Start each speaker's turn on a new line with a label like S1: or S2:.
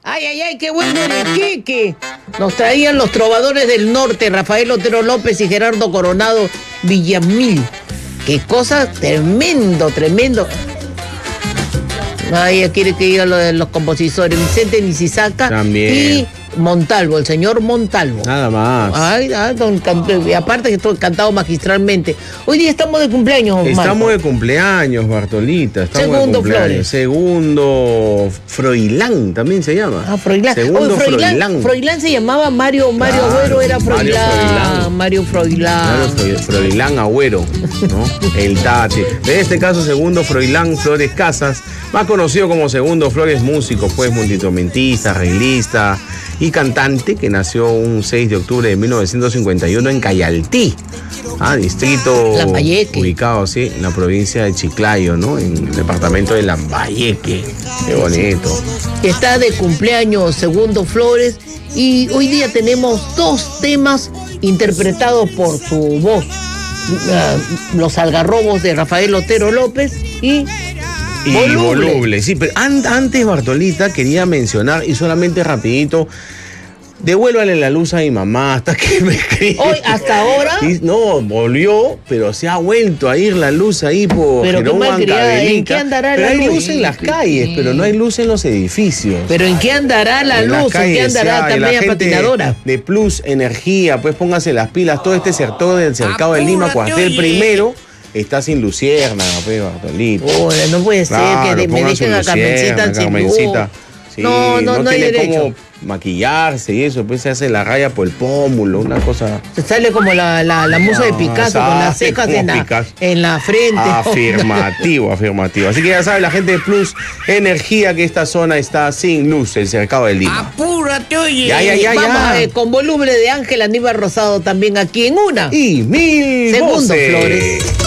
S1: Ay, ay, ay, qué bueno Iquique. Nos traían los trovadores del norte, Rafael Otero López y Gerardo Coronado Villamil. Qué cosa tremendo, tremendo. Ay, quiere que diga lo de los compositores, Vicente Nisisaca y Montalvo, el señor Montalvo.
S2: Nada más.
S1: Ay, y aparte que estoy cantado magistralmente. Hoy día estamos de cumpleaños,
S2: Estamos
S1: Marco.
S2: de cumpleaños, Bartolita.
S1: Segundo Flores.
S2: Segundo Froilán también se llama.
S1: Ah, Froilán.
S2: Segundo Froilán.
S1: Froilán se llamaba Mario
S2: Claro,
S1: Agüero, era Froilán.
S2: Mario
S1: Froilán.
S2: Froilán Agüero, ¿no? El Tate. En este caso, segundo Froilán Flores Casas, más conocido como Segundo Flores, músico, pues multiinstrumentista, arreglista y cantante, que nació un 6 de octubre de 1951 en Cayaltí, distrito
S1: Lambayeque,
S2: ubicado así en la provincia de Chiclayo, ¿no? En el departamento de Lambayeque. Qué bonito.
S1: Está de cumpleaños Segundo Flores y hoy día tenemos dos temas interpretados por su voz. Los algarrobos de Rafael Otero López y
S2: Voluble. Sí, pero antes, Bartolita, quería mencionar, y solamente rapidito, devuélvale la luz a mi mamá hasta que me escribe.
S1: Hoy, hasta ahora.
S2: No, volvió, pero se ha vuelto a ir la luz ahí por
S1: Jerón Huancavelica. ¿En qué andará la luz?
S2: Hay luz en las calles, pero no hay luz en los edificios.
S1: ¿Pero en qué andará la luz? ¿En qué andará también la patinadora?
S2: De Plus Energía, pues póngase las pilas. Todo este sector del cercado de Lima, cuartel primero, está sin lucierna, pues, Bartolito.
S1: No puede ser que me dejen a Carmencita sin luz.
S2: Sí,
S1: no
S2: tiene
S1: hay derecho.
S2: Cómo maquillarse y eso, pues se hace la raya por el pómulo, una cosa.
S1: Se sale como la musa de Picasso, con las cejas en la frente.
S2: Afirmativo. Así que ya sabe la gente de Plus Energía que esta zona está sin luz, el cercado del Lima.
S1: ¡Apúrate, oye!
S2: Ya.
S1: Con voluble de Ángel Aníbal Rosado también aquí en una.
S2: Y 1000
S1: Segundo
S2: voces.
S1: Flores.